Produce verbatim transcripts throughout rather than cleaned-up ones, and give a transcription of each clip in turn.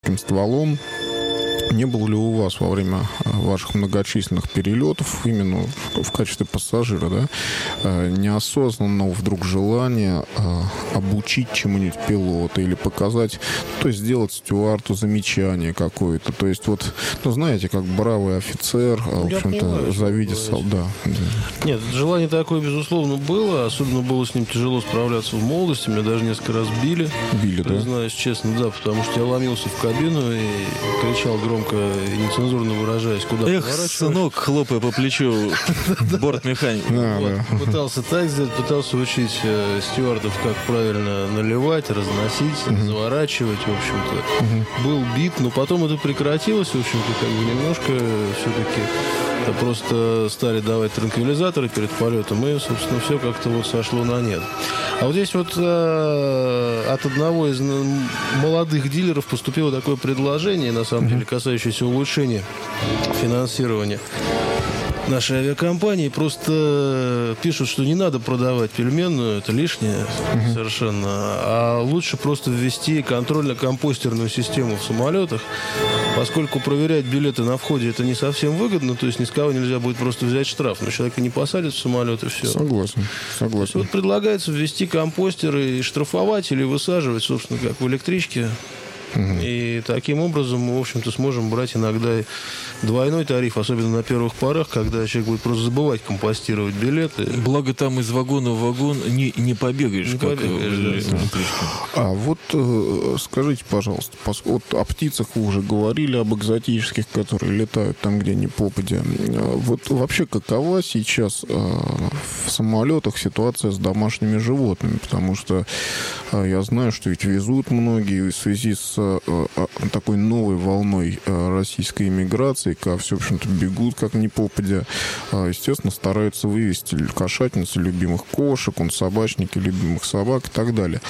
стволом. Не было ли у вас во время ваших многочисленных перелетов именно в качестве пассажира, да, неосознанного вдруг желания обучить чему-нибудь пилота или показать, то есть сделать стюарду замечание какое-то? То есть вот, ну, знаете, как бравый офицер, ну, в общем-то, завидя солдат. Да. Нет, желание такое, безусловно, было. Особенно было с ним тяжело справляться в молодости. Меня даже несколько раз били. Били, да? Признаюсь честно, да, потому что я ломился в кабину и кричал громко и нецензурно выражаясь, куда Эх, сынок, хлопая по плечу бортмеханика. Пытался так сделать, пытался учить стюардов, как правильно наливать, разносить, заворачивать, в общем-то. Был бит, но потом это прекратилось, в общем-то, как бы немножко все-таки просто стали давать транквилизаторы перед полетом, и, собственно, все как-то вот сошло на нет. А вот здесь вот э, от одного из молодых дилеров поступило такое предложение, на самом деле, касающееся улучшения финансирования нашей авиакомпании. Просто пишут, что не надо продавать пельменную, это лишнее uh-huh. совершенно, а лучше просто ввести контрольно-компостерную систему в самолетах, поскольку проверять билеты на входе это не совсем выгодно, то есть ни с кого нельзя будет просто взять штраф, но человека не посадят в самолет и все. Согласен, согласен. Вот предлагается ввести компостеры и штрафовать или высаживать, собственно, как в электричке. Угу. И таким образом мы, в общем-то, сможем брать иногда двойной тариф, особенно на первых порах, когда человек будет просто забывать компостировать билеты. Благо там из вагона в вагон не, не побегаешь. Не как побегаешь, да. А вот э, скажите, пожалуйста, вот о птицах вы уже говорили, об экзотических, которые летают там, где ни попадя. Вот вообще какова сейчас э, в самолетах ситуация с домашними животными? Потому что э, я знаю, что ведь везут многие в связи с такой новой волной российской иммиграции, когда все, в общем-то, бегут как ни попадя. Естественно, стараются вывести кошатницы любимых кошек, он собачники любимых собак и так далее.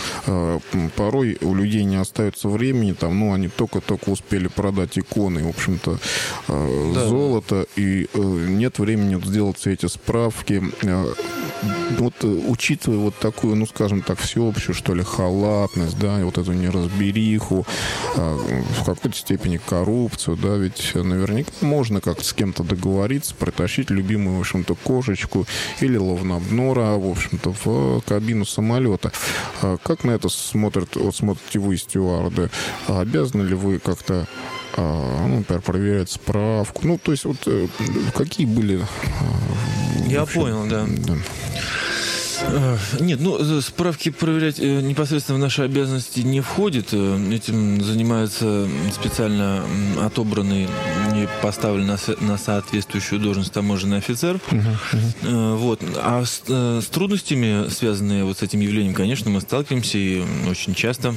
Порой у людей не остается времени, там, ну, они только-только успели продать иконы, в общем-то, да. золото, и нет времени вот сделать все эти справки. Вот, учитывая вот такую, ну, скажем так, всеобщую, что ли, халатность, да, и вот эту неразбериху, в какой-то степени коррупцию, да, ведь наверняка можно как-то с кем-то договориться, притащить любимую, в общем-то, кошечку или ловнобнора, в общем-то, в кабину самолета. Как на это смотрят, вот смотрите вы, стюарды? Обязаны ли вы как-то, ну, например, проверять справку? Ну, то есть, вот какие были... Я общем, понял, да. да. Нет, ну, справки проверять непосредственно в наши обязанности не входит. Этим занимается специально отобранный и поставленный на соответствующую должность таможенный офицер. Uh-huh, uh-huh. Вот. А с, с трудностями, связанные вот с этим явлением, конечно, мы сталкиваемся и очень часто.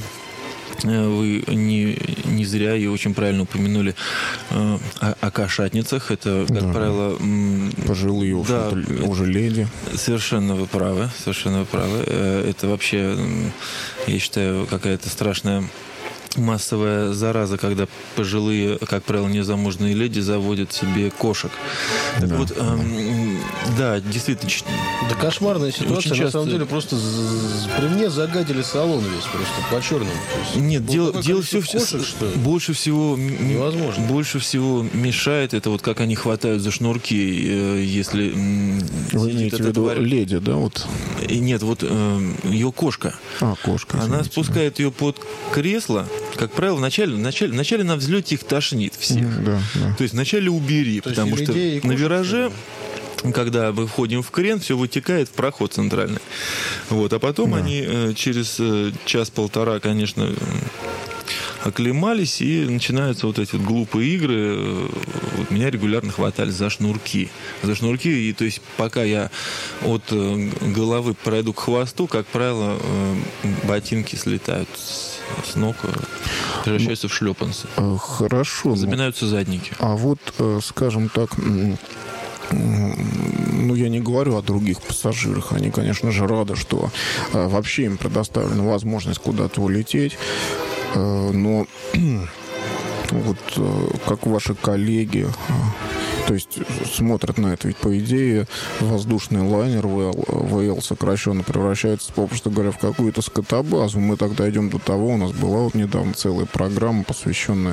Вы не, не зря и очень правильно упомянули э, о, о кошатницах. Это, как да. правило... М- Пожилые да, уже леди. Совершенно вы правы. Совершенно вы правы. Это вообще, я считаю, какая-то страшная массовая зараза, когда пожилые, как правило, незамужние леди заводят себе кошек. Так да, вот, эм, да, действительно. Да, кошмарная ситуация. На часто... самом деле, просто при мне загадили салон весь просто по-черному. Нет, дело, дело все в кошек, что больше всего невозможно. Больше всего мешает это вот как они хватают за шнурки, если вы имеете в виду тварь... леди, да, вот? И нет, вот э, ее кошка. А, кошка. Она извините, спускает да. ее под кресло. Как правило, вначале, вначале, вначале на взлете их тошнит всех. Да, да. То есть вначале убери, то потому что на вираже, когда мы входим в крен, все вытекает в проход центральный. Вот, а потом да. они э, через э, час-полтора, конечно, оклемались, и начинаются вот эти вот глупые игры. Вот меня регулярно хватали за шнурки. За шнурки, и то есть пока я от э, головы пройду к хвосту, как правило, э, ботинки слетают с ног, превращаются в шлепанцы. Хорошо. Запинаются задники. А вот, скажем так, ну, я не говорю о других пассажирах. Они, конечно же, рады, что вообще им предоставлена возможность куда-то улететь. Но вот как ваши коллеги, то есть смотрят на это, ведь по идее воздушный лайнер вэ эл сокращенно превращается, попросту говоря, в какую-то скотобазу. Мы тогда идем до того, у нас была вот недавно целая программа, посвященная